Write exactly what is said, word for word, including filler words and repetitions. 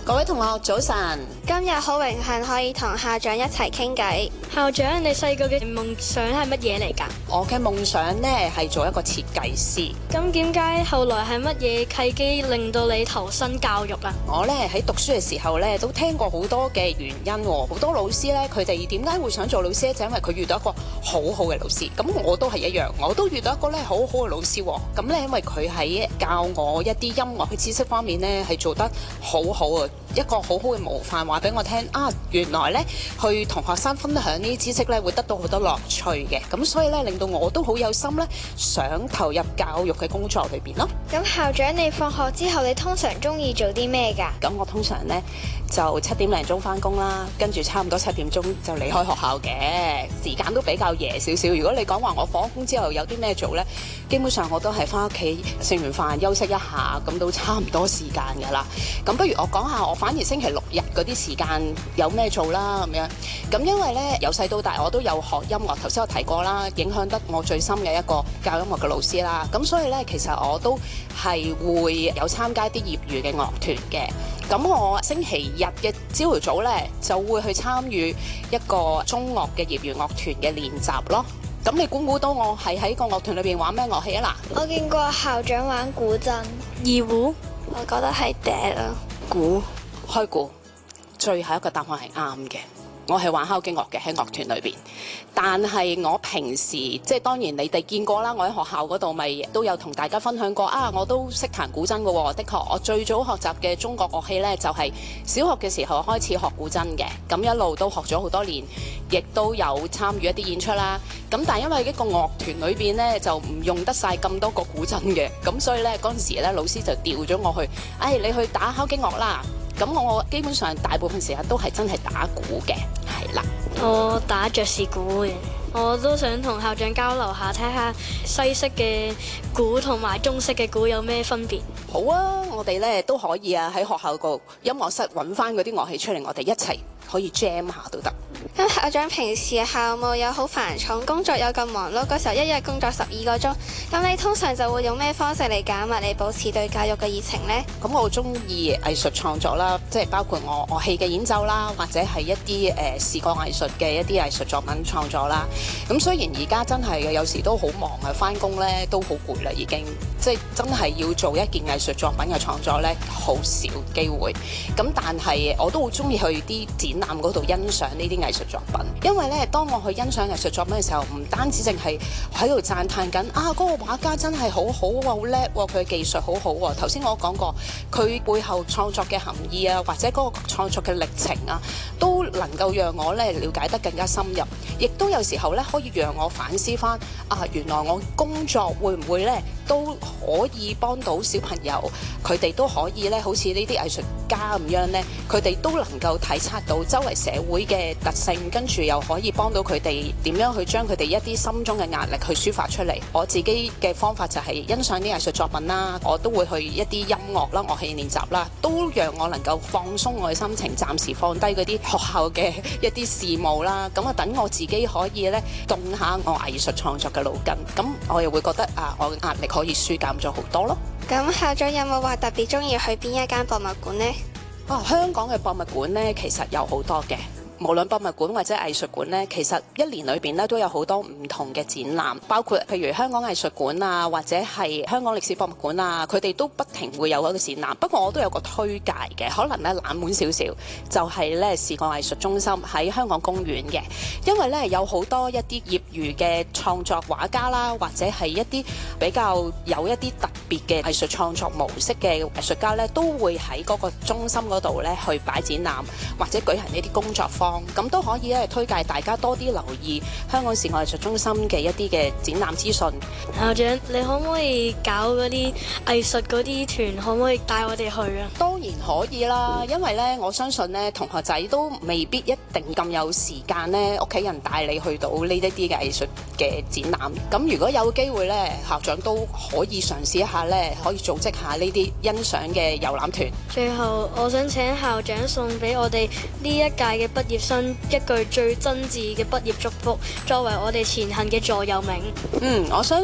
各位同學早晨， 今日好榮幸可以同校長一齊傾偈。校長，你細個嘅夢想係乜嘢嚟㗎？ 我嘅夢想呢係做一個設計師。 咁點解後來係乜嘢契機令到你投身教育啊？ 我呢喺讀書嘅時候呢都聽過好多嘅原因，好多老師呢，佢哋點解會想做老師呢？就因為佢遇到一個好好嘅老師。咁我都係一樣，我都遇到一個呢好好嘅老師。咁呢，因為佢喺教我一啲音樂嘅知識方面呢係做得好好啊，一個好好嘅模範話俾我聽啊，原來呢去同學生分享呢啲知識呢會得到好多樂趣嘅。咁所以呢，令到我都好有心呢想投入教育嘅工作裏邊咯。 咁校長，你放學之後你通常中意做啲咩㗎？ 咁我通常呢就七點零鐘翻工啦，跟住差唔多七點鐘就離開學校嘅，時間都比較夜少少。如果你講話我放工之後有啲咩做呢，基本上我都係翻屋企食完飯休息一下，咁都差唔多時間㗎啦。咁不如我講下我反而星期六日嗰啲時間有咩做啦咁樣。咁因為呢，由細到大我都有學音樂，頭先我提過啦，影響得我最深嘅一個教音樂嘅老師啦。咁所以呢，其實我都係會有參加啲業餘嘅樂團嘅。咁我星期日嘅朝頭早呢，就會去參與一個中樂嘅業餘樂團嘅練習咯。咁你估唔估到我係喺個樂團裏邊玩咩樂器啊？嗱， 我見過校長玩古箏、二胡，我覺得係笛啊。 鼓，開鼓，最後一個答案係啱嘅。我係玩敲擊樂嘅，喺樂團裏邊，但係我平時即係當然你哋見過啦，我喺學校嗰度咪都有同大家分享過啊，我都識彈古箏嘅喎。的確，我最早學習嘅中國樂器呢，就係小學嘅時候開始學古箏嘅，咁一路都學咗好多年，亦都有參與一啲演出啦。咁但係因為一個樂團裏邊呢，就唔用得晒咁多個古箏嘅，咁所以呢，嗰陣時呢，老師就調咗我去，誒你去打敲擊樂啦。咁我基本上大部分時間都係真係打鼓嘅，係啦。 我打爵士鼓嘅，我都想同校長交流下，睇下西式嘅鼓同埋中式嘅鼓有咩分別。 好啊，我哋咧都可以啊，喺學校個音樂室揾翻嗰啲樂器出嚟，我哋一齊可以 jam 下都得。 咁校長平時校務有好繁重，工作有咁忙碌，嗰時候一日工作十二個鐘，咁你通常就會用咩方式嚟減壓，嚟保持對教育嘅熱情呢？ 咁我中意藝術創作啦，即係包括我樂器嘅演奏啦，或者係一啲誒、呃、視覺藝術嘅一啲藝術作品創作啦。咁雖然而家真係嘅，有時都好忙啊，翻工咧都好攰啦，已經即係真係要做一件藝術作品嘅創作咧，好少機會。咁但係我都好中意去啲展覽嗰度欣賞呢啲藝術作品，因為咧，當我去欣賞藝術作品嘅時候，唔單止淨係喺度讚歎緊啊，嗰個畫家真係好好喎，好叻喎，佢嘅技術好好喎。頭先我講過，佢背後創作嘅含義啊，或者嗰個創作嘅歷程啊，都能夠讓我咧了解得更加深入，亦都有時候咧可以讓我反思翻啊，原來我工作會唔會咧都可以幫到小朋友，佢哋都可以咧，好似呢啲藝術家咁樣咧，佢哋都能夠體察到周圍社會嘅特性，跟住又可以幫到佢哋點樣去將佢哋一啲心中嘅壓力去抒發出嚟。我自己嘅方法就係欣賞啲藝術作品啦，我都會去一啲音樂啦、樂器練習啦，都讓我能夠放鬆我嘅心情，暫時放低嗰啲學校嘅一啲事務啦。咁啊，等我自己可以咧動下我藝術創作嘅腦筋，咁我又會覺得啊，我嘅壓力可以舒減咗好多咯。 咁校長有冇話特別中意去邊一間博物館呢？ 啊，香港嘅博物館呢，其實有好多嘅。無論博物館或者藝術館呢，其實一年裏邊咧都有好多唔同嘅展覽，包括譬如香港藝術館啊，或者係香港歷史博物館啊，佢哋都不停會有一個展覽。不過我都有個推介嘅，可能咧冷門少少，就係咧視覺藝術中心喺香港公園嘅，因為咧有好多一啲業餘嘅創作畫家啦，或者係一啲比較有一啲特別嘅藝術創作模式嘅藝術家咧，都會喺嗰個中心嗰度咧去擺展覽，或者舉行呢啲工作坊。咁都可以咧推介大家多啲留意香港視覺藝術中心嘅一啲嘅展覽資訊。 校長，你可唔可以搞嗰啲藝術嗰啲團，可唔可以帶我哋去啊？ 當然可以啦，因為咧我相信咧同學仔都未必一定咁有時間咧，屋企人帶你去到呢一啲嘅藝術嘅展覽。咁如果有機會咧，校長都可以嘗試一下咧，可以組織下呢啲欣賞嘅遊覽團。 最後，我想請校長送俾我哋呢一屆嘅畢業生一句最真摯嘅畢業祝福，作為我哋前行嘅座右銘。 嗯，我相